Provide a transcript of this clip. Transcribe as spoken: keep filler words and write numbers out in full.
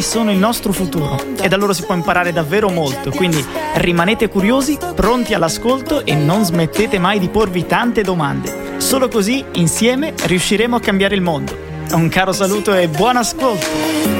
bambini sono il nostro futuro e da loro si può imparare davvero molto, quindi rimanete curiosi, pronti all'ascolto e non smettete mai di porvi tante domande. Solo così, insieme, riusciremo a cambiare il mondo. Un caro saluto e buon ascolto!